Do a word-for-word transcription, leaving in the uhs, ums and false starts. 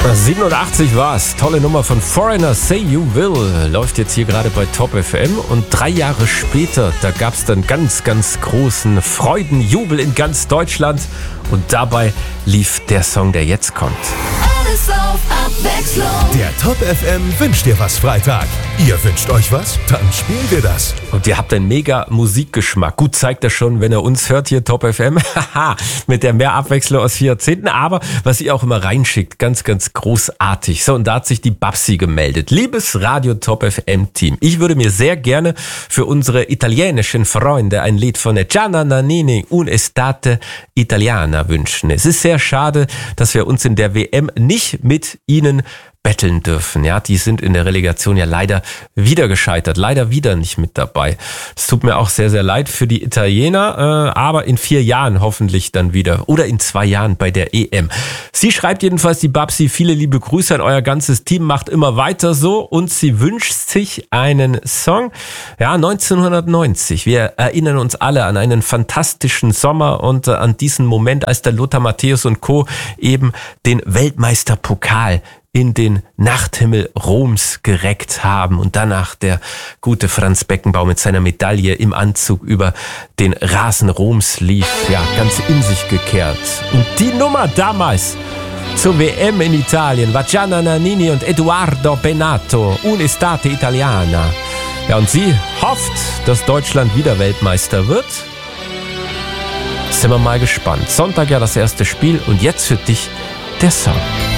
siebenundachtzig war's. Tolle Nummer von Foreigner, Say You Will. Läuft jetzt hier gerade bei Top F M. Und drei Jahre später, da gab's dann ganz, ganz großen Freudenjubel in ganz Deutschland. Und dabei lief der Song, der jetzt kommt. Alles auf Abwechslung. Der Top F M wünscht dir was Freitag. Ihr wünscht euch was? Dann spielen wir das. Und ihr habt einen mega Musikgeschmack. Gut, zeigt das schon, wenn ihr uns hört hier, Top F M. Haha, mit der mehr Abwechslung aus vier Jahrzehnten. Aber was ihr auch immer reinschickt, ganz, ganz großartig. So, und da hat sich die Babsi gemeldet. Liebes Radio Top F M Team, ich würde mir sehr gerne für unsere italienischen Freunde ein Lied von Gianna Nannini, Un'estate Italiana wünschen. Es ist sehr schade, dass wir uns in der W M nicht mit ihnen betteln dürfen. Ja, die sind in der Relegation ja leider wieder gescheitert, leider wieder nicht mit dabei. Es tut mir auch sehr, sehr leid für die Italiener, äh, aber in vier Jahren hoffentlich dann wieder oder in zwei Jahren bei der E M. Sie schreibt jedenfalls, die Babsi, viele liebe Grüße an euer ganzes Team, macht immer weiter so und sie wünscht sich einen Song. Ja, neunzehnhundertneunzig. Wir erinnern uns alle an einen fantastischen Sommer und äh, an diesen Moment, als der Lothar Matthäus und Co. eben den Weltmeisterpokal in den Nachthimmel Roms gereckt haben und danach der gute Franz Beckenbauer mit seiner Medaille im Anzug über den Rasen Roms lief, ja, ganz in sich gekehrt. Und die Nummer damals zur W M in Italien war Gianna Nannini und Edoardo Bennato, Un'estate Italiana. Ja, und sie hofft, dass Deutschland wieder Weltmeister wird. Sind wir mal gespannt. Sonntag ja das erste Spiel und jetzt für dich der Song.